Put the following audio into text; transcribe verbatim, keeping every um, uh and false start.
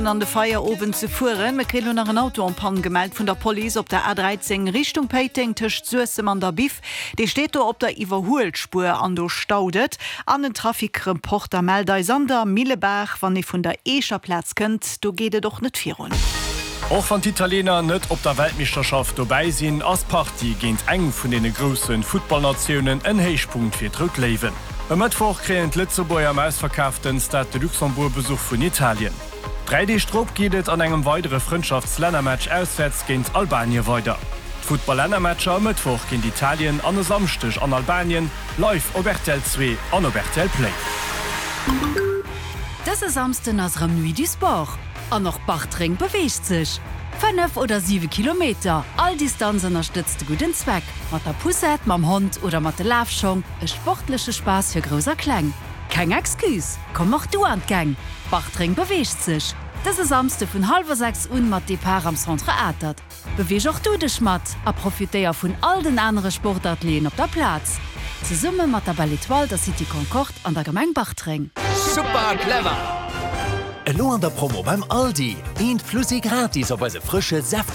An de Feieroben ze fuhren, me krill nach een Auto an Pan gemeldt vun der Poli op der A dreizehn Richtung Peiting töcht Suesse man der Bif. De steht op der Iwerhoelspur an do staudet. An den Trafikreporter Meldei Sander Millebach, wann e vun der Escherplatz kënnt, do gede doch net virun. Auch van Italiener net op der Weltmeisterschaft vorbeisinn as Party géint eng vun den großen Footballnationen en Heichpunkt fir Drücklewen. Am Mittwoch kreent Litzeburg am ausverkauften Stade de Luxemburg Besuch vun Italien. drei D-Strop gehtt an engem weitere Freundschaftslännermatch auswärts géint Albanien weiter. Football-Lännermatscher am Mittwoch ginnt Italien an den Samstech an Albanien live op R T L zwei an op R T L Play. Das ist Samsten aus Nuit du Sport. An noch Bachtring bewegt sich. Fünf oder sieben Kilometer. All Distanzen unterstützt guten Zweck. Mit der Poussette, mit dem Hund oder mit der Laufschung. Ein sportlicher Spaß für großer Klang. Kein Excuse. Komm auch du an den Gang. Bachtring bewegt sich. Das ist Samstag von halb sechs Uhr mit Depart am Centre Atert. Beweg auch du dich mit. Und profitiere von all den anderen Sportathleten auf der Platz. Zusammen mit der Balletoile der City Concorde an der Gemeinde Bachtring. Super clever! Elo an der Promo beim Aldi. Eend Flussi gratis op eise frische Saft